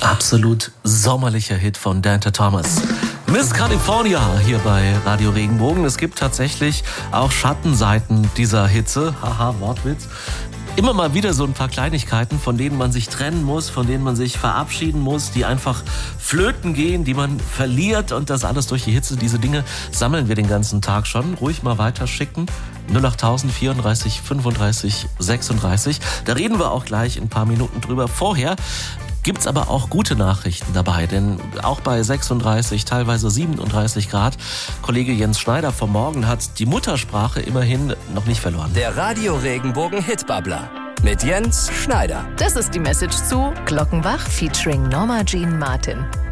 Absolut sommerlicher Hit von Dante Thomas. Miss California hier bei Radio Regenbogen. Es gibt tatsächlich auch Schattenseiten dieser Hitze. Haha, Wortwitz. Immer mal wieder so ein paar Kleinigkeiten, von denen man sich trennen muss, von denen man sich verabschieden muss, die einfach flöten gehen, die man verliert und das alles durch die Hitze. Diese Dinge sammeln wir den ganzen Tag schon. Ruhig mal weiterschicken. 08000 34 35 36. Da reden wir auch gleich in ein paar Minuten drüber. Vorher gibt's aber auch gute Nachrichten dabei, denn auch bei 36, teilweise 37 Grad, Kollege Jens Schneider vom Morgen hat die Muttersprache immerhin noch nicht verloren. Der Radio Regenbogen Hitbabbler mit Jens Schneider. Das ist die Message zu Glockenbach featuring Norma Jean Martin.